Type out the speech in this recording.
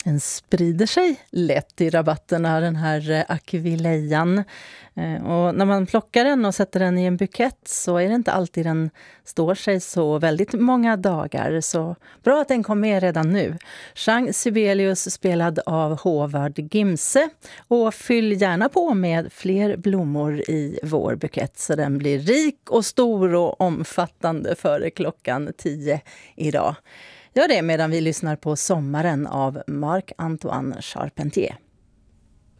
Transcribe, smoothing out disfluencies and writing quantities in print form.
Den sprider sig lätt i rabatterna, den här akvilejan. Och när man plockar den och sätter den i en bukett så är det inte alltid den står sig så väldigt många dagar. Så bra att den kom med redan nu. Jean Sibelius spelad av Håvard Gimse. Och fyll gärna på med fler blommor i vår bukett så den blir rik och stor och omfattande före klockan 10 idag. Gör det medan vi lyssnar på Sommaren av Marc-Antoine Charpentier.